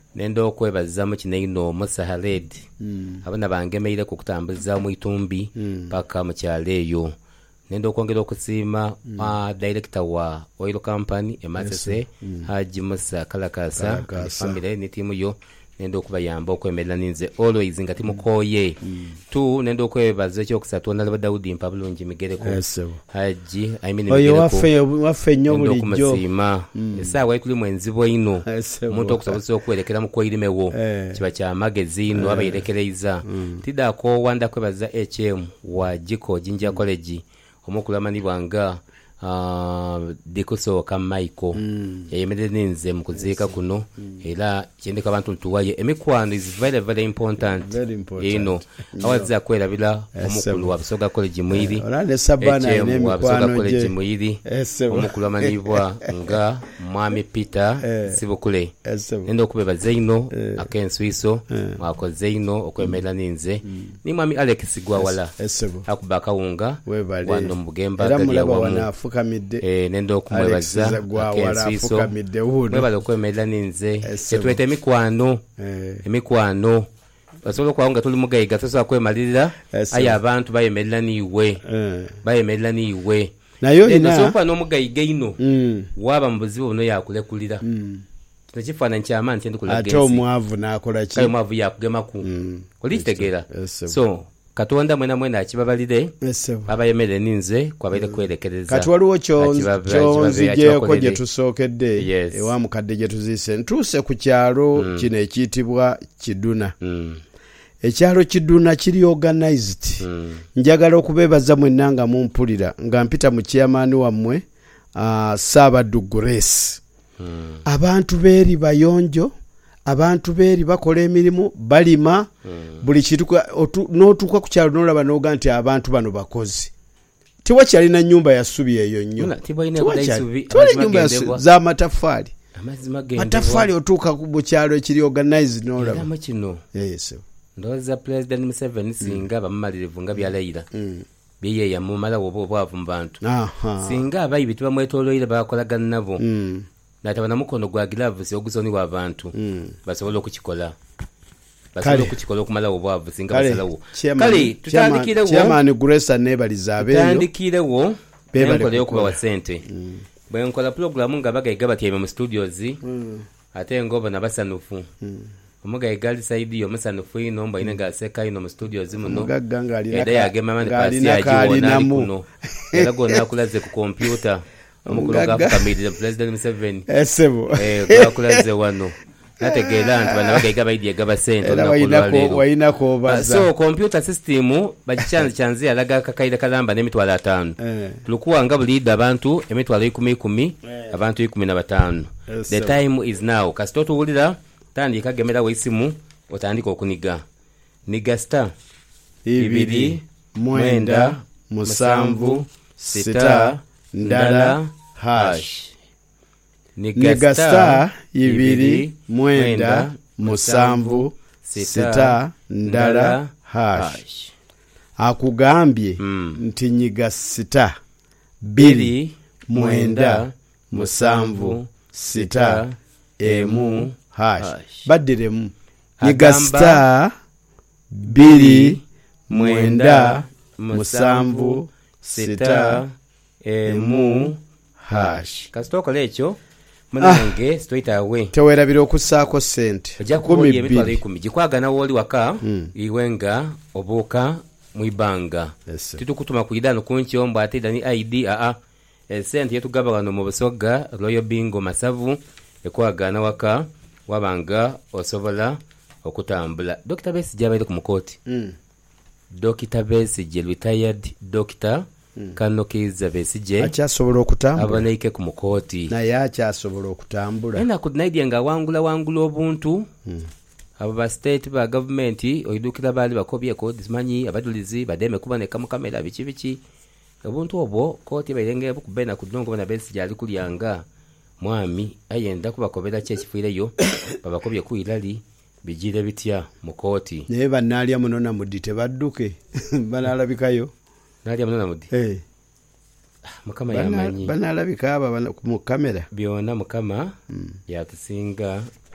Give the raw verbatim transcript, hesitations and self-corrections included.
nendo okwebaza mu kinaino Musa Haled mm. abana bangemeire ku kutambuza mu itumbi mm. paka mu kyaleyo nendo okwongera okusiima mm. uh, director wa oil company Emasese yes. mm. Haji Musa Kalakasa, Kalakasa. Family ni timu yo nendo okubayamba okwemerera ninze always nga timukoye mm. tu nendo okwebaza ekyo kusatu na Daudi Mpabulungi Migereko yes. Haji I mean oyo wafe wafe nyo bulijjo kumasima mm. esawa ikuli mwenzibo ino muntu okusobozesa okwerekera mu koirimewo eh. kiba kya magezi ino eh. abayirekereza mm. tidako wanda kwebaza H M wa Jiko Jinja College omukulamani bwanga uh, dikusoka Michael mm. yayemere ninze mukuziika yes. kuno mm. era kyendeka abantu ntuwaye emikwano is very very important, very important. You know awaza kwerabira omukulu wa Busoga College mwiri olande sabana ine emikwano College mwiri omukulamani bwa nga mwami Peter eh. Sibukule endo kubebaza ino eh. akenswiso eh. mwakoze ino okwemera ninze mm. ni mwami Alex Gwawala akubaka unga wano mugemba gali wamu fukamidde eh nendo okumwebaza akenswiso mwebale okwemera ninze etwete emikwano eh. emikwano basobola kwanga tuli mugayiga tosa kwemalirira aya abantu bayemerera niwe eh. bayemerera niwe nayo ina sofa no mugayiga ino mm. waba mbuzibo buno yakulekulira mm. tekifana nkyama ntende kulagenzi ato mwavu nakola ki kayo mwavu yakugema ku mm. kulitegera so Katonda mwena mwena akibabalire abayemere ninze kwabaire kwerekereza kati waliwo kyonzije ko gye tusookedde yes. ewa mukadde gye tuzise ntuse ku kyalo mm. kino ekiyitibwa Kiduna mm. ekyalo Kiduna kiri organized mm. njagala okubebaza mwenna nga mumpulira nga mpita mu chairman wammwe uh, Sabadu Grace mm. abantu beeri bayonjo abantu beeri bakola emirimu balima mm. buli kitu n'otuuka ku kyalo n'olaba n'oga nti abantu bano bakozi tiwakyalina nnyumba ya ssubi eyo nnyo tiwali nyumba za mataffaali mataffaali otuuka mu kyalo ekiri organized n'olaba kino yes. ndowooza President Museveni singa mm. bamumalirivu nga byalayira mm. biye ya mumala wobo bwavu mu bantu singa abayibi tibamwetooloire bakolagana nabo mm. natabana mukono gwa gloves oguzoni wa bantu mm. basobola okukikola basobola okukikola okumala obwavu singa basalawo kale tutandikirewo chairman Grace nebaliza abeyo tutandikirewo bebale okuba wa sente mm. bwe nkola program nga bagayiga batyeme mu studios mm. ate ngoba nabasanufu mm. omugayiga ali saidi yo musanufu ino mba ine gaseka ino mu studios muno mugaganga ali eda yagema mani pasi yajiwona kuno era gonna kulaze ku computer omukuluga kamidde President Museveni esebo eh akulaze wano nategera nti bana bagayiga baidye gaba sente onakolwalero wainako baza so computer system bajichanze chanze yalaga kakaida kalamba n'emitwalo atano eh. Tulukuwa nga bulida abantu emitwalo ikumi ikumi eh. abantu ikumi na batano eh, the time is now kasitoto ulira tandika gemera weisimu otandika okuniga niga star ibiri mwenda musanvu sita ndala hash niga star ibiri mwenda musanvu sita ndala hash akugambye mm. nti nyiga sita biri mwenda musanvu sita emu hash, hash. Badiremu nyiga star biri mwenda musanvu sita emu hash kasitoko lecho munange ah, straight away tewerabira okusaako sente kumi emitwalo ikumi gikwagana woli waka mm. iwenga obuka mwibanga yes, titukutuma kuyidano kuncho mba atida ni I D a a sente yetugaba wano mu Busoga Royal Bingo Masavu ekwagana waka wabanga osobola okutambula Doctor Besigye abaire ku mukoti mm. Doctor Besigye retired doctor mm. Kano Kiza Besigye akyasobola okutambula abanayike ku mukoti na yakyasobola okutambula ena kudnaidya nga wangula wangula obuntu mm. abo ba state ba government oyidukira bali bakobye code zimanyi abadulizi bademe kuboneka mu kamera bichi bichi obuntu obwo koti bayirenge kubena kudongo bana Besigye ali kulyanga mwami ayenda kubakobera kye kifireyo babakobye ku ilali bijire bitya mu koti naye banalya munona mudi tebadduke banalabikayo nalya munona mudi eh mukama yamanyi banalabika aba mu kamera byona mukama mm. yatusinga